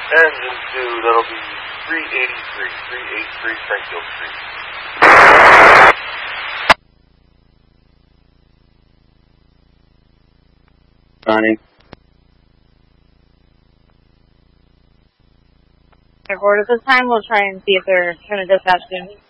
Engine 2, that'll be 383 Frankfield Street. Connie. Airport at this time, we'll try and see if they're trying to dispatch soon.